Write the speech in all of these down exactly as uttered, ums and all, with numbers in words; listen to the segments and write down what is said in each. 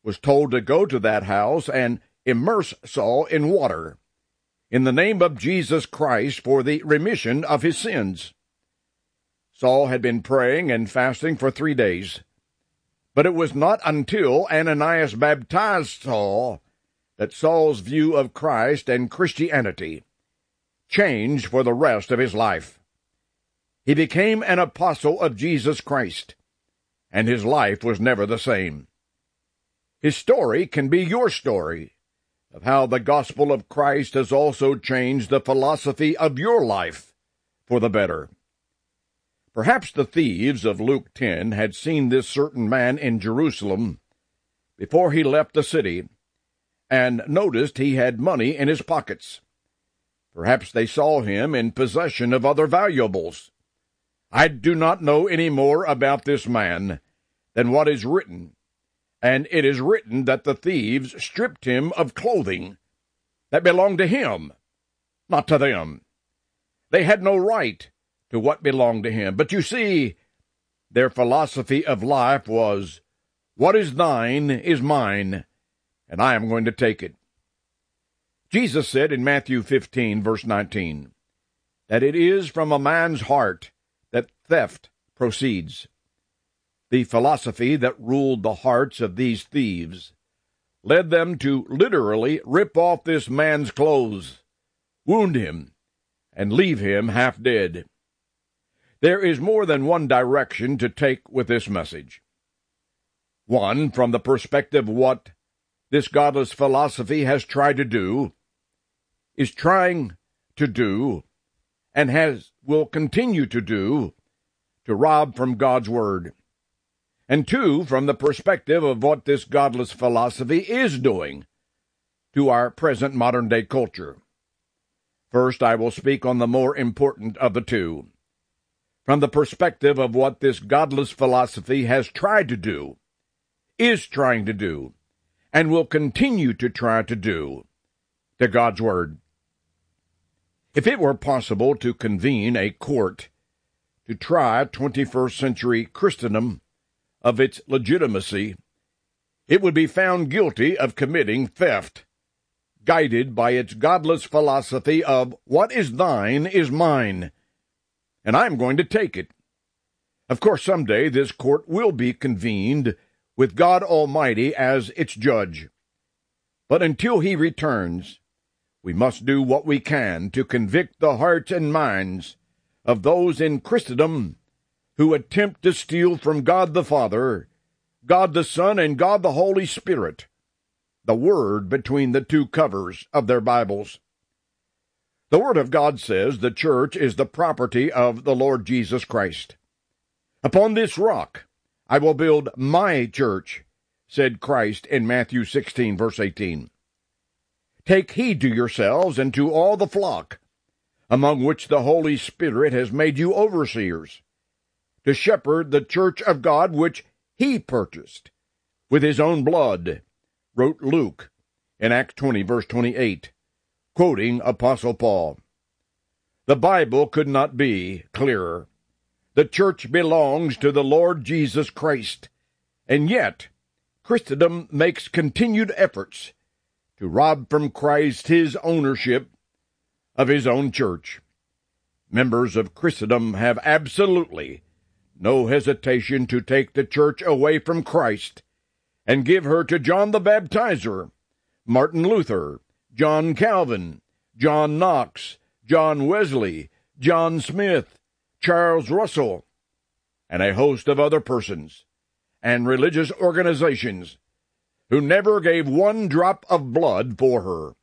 was told to go to that house and immerse Saul in water, in the name of Jesus Christ, for the remission of his sins. Saul had been praying and fasting for three days, but it was not until Ananias baptized Saul that Saul's view of Christ and Christianity changed for the rest of his life. He became an apostle of Jesus Christ, and his life was never the same. His story can be your story of how the gospel of Christ has also changed the philosophy of your life for the better. Perhaps the thieves of Luke ten had seen this certain man in Jerusalem before he left the city and noticed he had money in his pockets. Perhaps they saw him in possession of other valuables. I do not know any more about this man than what is written, and it is written that the thieves stripped him of clothing that belonged to him, not to them. They had no right to what belonged to him. But you see, their philosophy of life was, what is thine is mine, and I am going to take it. Jesus said in Matthew fifteen, verse nineteen, that it is from a man's heart that theft proceeds. The philosophy that ruled the hearts of these thieves led them to literally rip off this man's clothes, wound him, and leave him half dead. There is more than one direction to take with this message. One, from the perspective of what this godless philosophy has tried to do, is trying to do, and has will continue to do, to rob from God's word. And two, from the perspective of what this godless philosophy is doing to our present modern-day culture. First, I will speak on the more important of the two. From the perspective of what this godless philosophy has tried to do, is trying to do, and will continue to try to do to God's word. If it were possible to convene a court to try twenty-first century Christendom of its legitimacy, it would be found guilty of committing theft, guided by its godless philosophy of what is thine is mine, and I am going to take it. Of course, someday this court will be convened with God Almighty as its judge. But until he returns, we must do what we can to convict the hearts and minds of those in Christendom who attempt to steal from God the Father, God the Son, and God the Holy Spirit the word between the two covers of their Bibles. The Word of God says the church is the property of the Lord Jesus Christ. Upon this rock I will build my church, said Christ in Matthew sixteen, verse eighteen. Take heed to yourselves and to all the flock, among which the Holy Spirit has made you overseers, to shepherd the church of God which he purchased with his own blood, wrote Luke in Acts twenty, verse twenty-eight, quoting Apostle Paul. The Bible could not be clearer. The church belongs to the Lord Jesus Christ, and yet Christendom makes continued efforts to rob from Christ his ownership of his own church. Members of Christendom have absolutely no hesitation to take the church away from Christ and give her to John the Baptizer, Martin Luther, John Calvin, John Knox, John Wesley, John Smith, Charles Russell, and a host of other persons and religious organizations who never gave one drop of blood for her.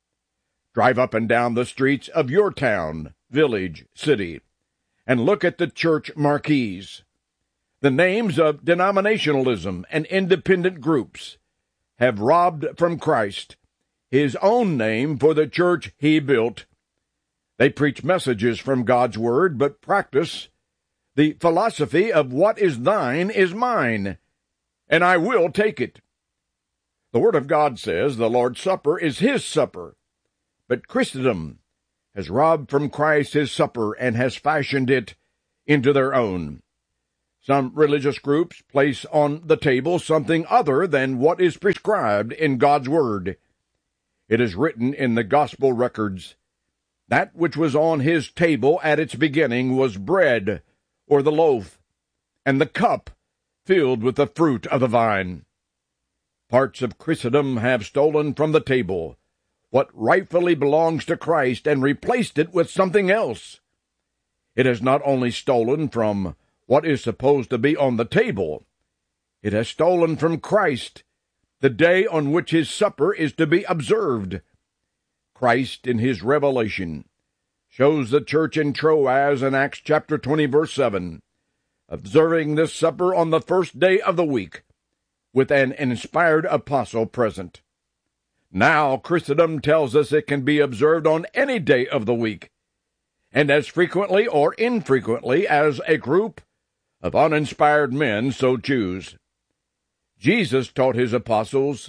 Drive up and down the streets of your town, village, city, and look at the church marquees. The names of denominationalism and independent groups have robbed from Christ his own name for the church he built. They preach messages from God's word, but practice the philosophy of what is thine is mine, and I will take it. The Word of God says the Lord's Supper is his supper, but Christendom has robbed from Christ his supper and has fashioned it into their own. Some religious groups place on the table something other than what is prescribed in God's Word. It is written in the Gospel records, "That which was on his table at its beginning was bread, or the loaf, and the cup filled with the fruit of the vine." Parts of Christendom have stolen from the table what rightfully belongs to Christ and replaced it with something else. It has not only stolen from what is supposed to be on the table, it has stolen from Christ, the day on which his supper is to be observed. Christ, in his revelation, shows the church in Troas in Acts chapter twenty, verse seven, observing this supper on the first day of the week, with an inspired apostle present. Now Christendom tells us it can be observed on any day of the week, and as frequently or infrequently as a group of uninspired men so choose. Jesus taught his apostles,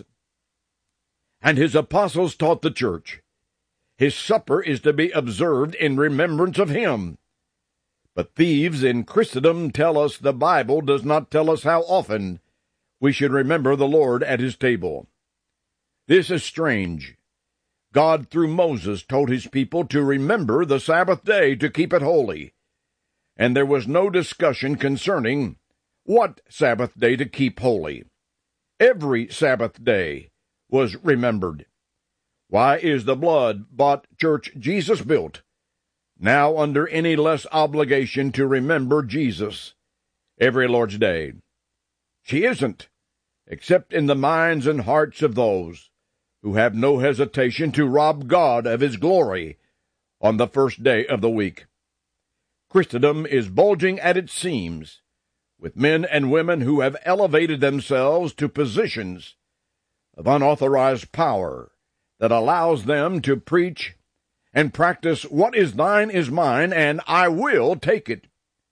and his apostles taught the church. His supper is to be observed in remembrance of him. But thieves in Christendom tell us the Bible does not tell us how often we should remember the Lord at his table. This is strange. God, through Moses, told his people to remember the Sabbath day to keep it holy, and there was no discussion concerning what Sabbath day to keep holy. Every Sabbath day was remembered. Why is the blood-bought church Jesus built now under any less obligation to remember Jesus every Lord's Day? She isn't, except in the minds and hearts of those who have no hesitation to rob God of his glory on the first day of the week. Christendom is bulging at its seams with men and women who have elevated themselves to positions of unauthorized power that allows them to preach and practice what is thine is mine, and I will take it.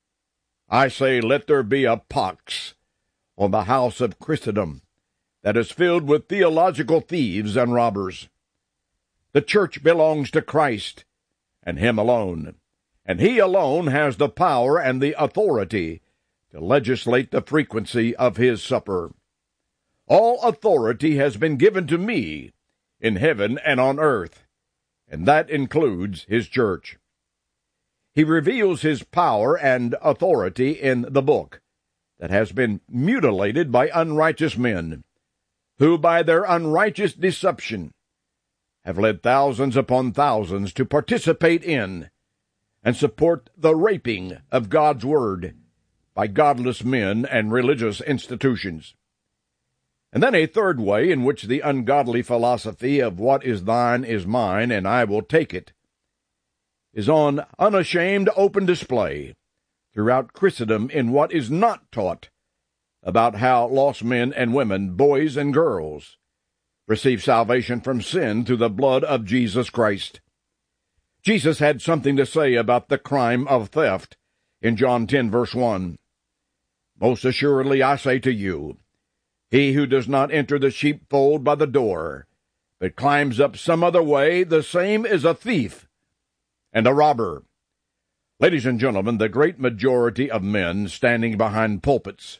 I say, let there be a pox on the house of Christendom that is filled with theological thieves and robbers. The church belongs to Christ and him alone, and he alone has the power and the authority to legislate the frequency of his supper. All authority has been given to me in heaven and on earth, and that includes his church. He reveals his power and authority in the book that has been mutilated by unrighteous men, who by their unrighteous deception have led thousands upon thousands to participate in and support the raping of God's word by godless men and religious institutions. And then a third way in which the ungodly philosophy of what is thine is mine, and I will take it, is on unashamed open display throughout Christendom in what is not taught about how lost men and women, boys and girls, receive salvation from sin through the blood of Jesus Christ. Jesus had something to say about the crime of theft in John ten, verse one. Most assuredly I say to you, he who does not enter the sheepfold by the door, but climbs up some other way, the same is a thief and a robber. Ladies and gentlemen, the great majority of men standing behind pulpits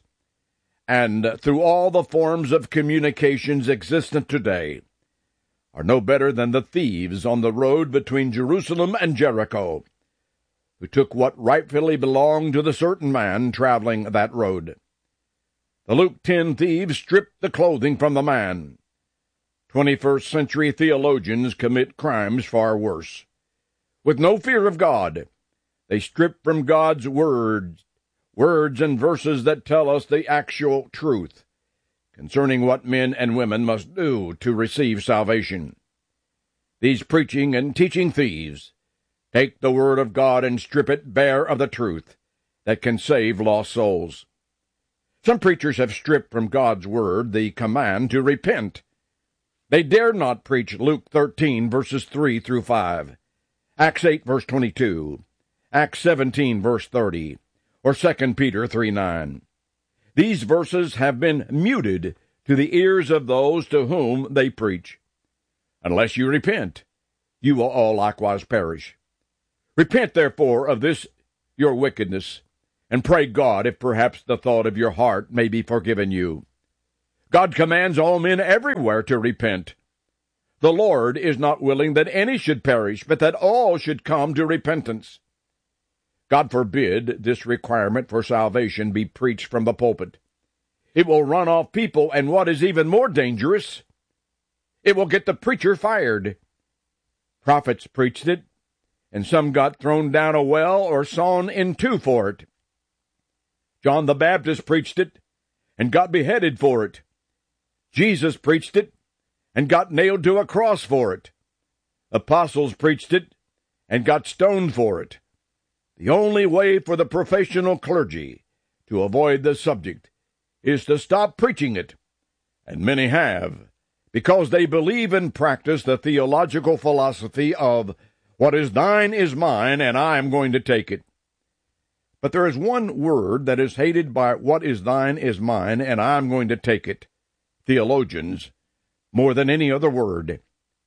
and through all the forms of communications existent today are no better than the thieves on the road between Jerusalem and Jericho, who took what rightfully belonged to the certain man traveling that road. The Luke ten thieves stripped the clothing from the man. Twenty-first century theologians commit crimes far worse. With no fear of God, they strip from God's words, words and verses that tell us the actual truth concerning what men and women must do to receive salvation. These preaching and teaching thieves take the word of God and strip it bare of the truth that can save lost souls. Some preachers have stripped from God's word the command to repent. They dare not preach Luke thirteen, verses three through five, Acts eight, verse twenty-two, Acts seventeen, verse thirty, or Second Peter three nine. These verses have been muted to the ears of those to whom they preach. Unless you repent, you will all likewise perish. Repent, therefore, of this your wickedness, and pray God if perhaps the thought of your heart may be forgiven you. God commands all men everywhere to repent. The Lord is not willing that any should perish, but that all should come to repentance. God forbid this requirement for salvation be preached from the pulpit. It will run off people, and what is even more dangerous, it will get the preacher fired. Prophets preached it, and some got thrown down a well or sawn in two for it. John the Baptist preached it, and got beheaded for it. Jesus preached it, and got nailed to a cross for it. Apostles preached it, and got stoned for it. The only way for the professional clergy to avoid the subject is to stop preaching it, and many have, because they believe and practice the theological philosophy of what is thine is mine, and I am going to take it. But there is one word that is hated by what is thine is mine, and I am going to take it, theologians, more than any other word: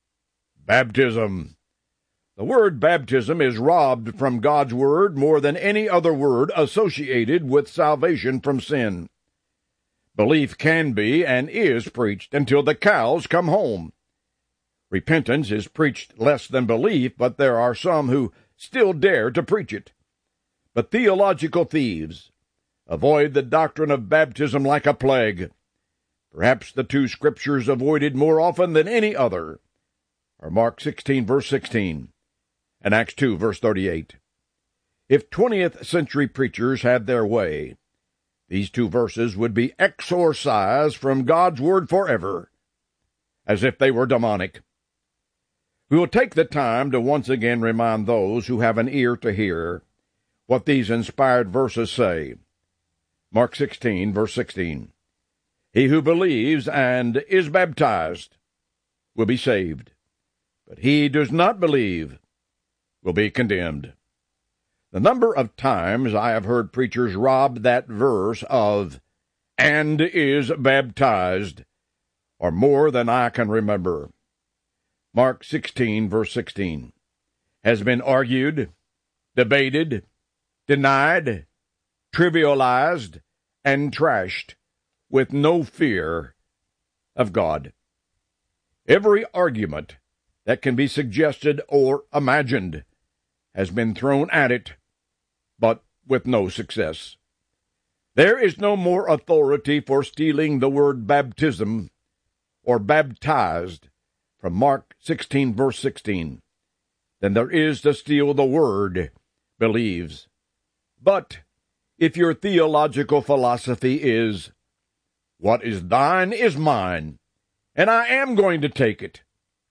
baptism. The word baptism is robbed from God's word more than any other word associated with salvation from sin. Belief can be and is preached until the cows come home. Repentance is preached less than belief, but there are some who still dare to preach it. But theological thieves avoid the doctrine of baptism like a plague. Perhaps the two scriptures avoided more often than any other are Mark sixteen, verse sixteen, and Acts two, verse thirty-eight. If twentieth century preachers had their way, these two verses would be exorcised from God's word forever, as if they were demonic. We will take the time to once again remind those who have an ear to hear what these inspired verses say. Mark sixteen, verse sixteen. He who believes and is baptized will be saved, but he who does not believe will be condemned. The number of times I have heard preachers rob that verse of and is baptized are more than I can remember. Mark sixteen, verse sixteen, has been argued, debated, denied, trivialized, and trashed with no fear of God. Every argument that can be suggested or imagined has been thrown at it, but with no success. There is no more authority for stealing the word baptism or baptized from Mark sixteen, verse sixteen, than there is to steal the word believes. But if your theological philosophy is, what is thine is mine, and I am going to take it,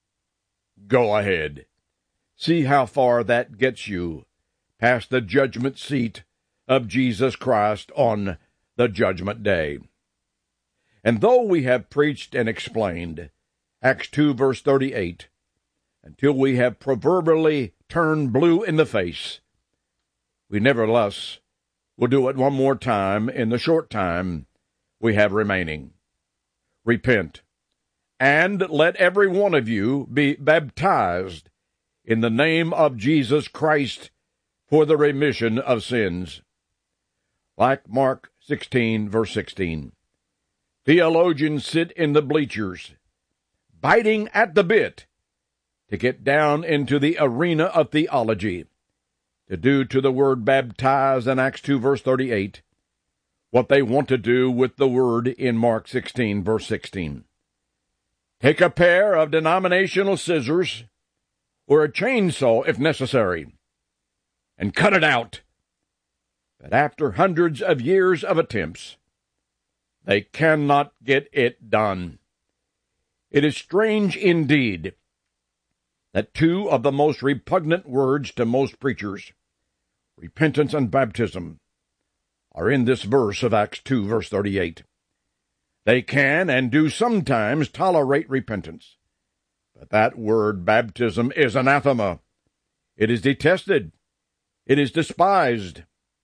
go ahead. See how far that gets you past the judgment seat of Jesus Christ on the judgment day. And though we have preached and explained Acts two, verse thirty-eight, until we have proverbially turned blue in the face, we nevertheless will do it one more time in the short time we have remaining. Repent, and let every one of you be baptized in the name of Jesus Christ for the remission of sins. Like Mark sixteen, verse sixteen, theologians sit in the bleachers, biting at the bit to get down into the arena of theology, to do to the word baptize in Acts two, verse thirty-eight, what they want to do with the word in Mark sixteen, verse sixteen. Take a pair of denominational scissors or a chainsaw if necessary, and cut it out. But after hundreds of years of attempts, they cannot get it done. It is strange indeed that two of the most repugnant words to most preachers, repentance and baptism, are in this verse of Acts two, verse thirty-eight. They can and do sometimes tolerate repentance, but that word baptism is anathema. It is detested. It is despised.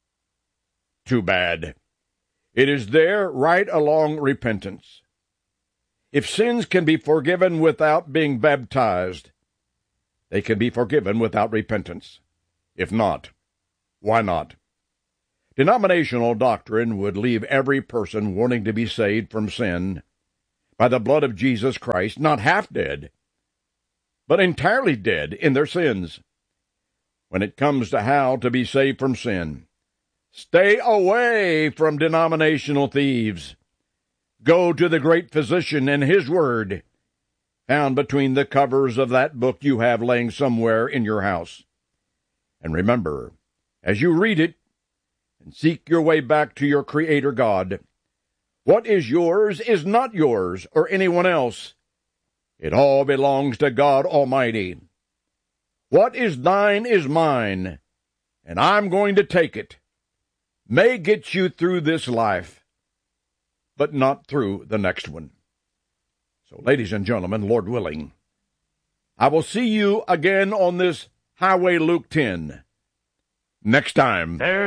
Too bad. It is there right along repentance. If sins can be forgiven without being baptized, they can be forgiven without repentance. If not, why not? Denominational doctrine would leave every person wanting to be saved from sin by the blood of Jesus Christ not half dead, but entirely dead in their sins. When it comes to how to be saved from sin, stay away from denominational thieves. Go to the great physician and his word, found between the covers of that book you have laying somewhere in your house. And remember, as you read it, and seek your way back to your Creator God, what is yours is not yours or anyone else. It all belongs to God Almighty. What is thine is mine, and I'm going to take it. May get you through this life, but not through the next one. So, ladies and gentlemen, Lord willing, I will see you again on this Highway Luke ten next time. There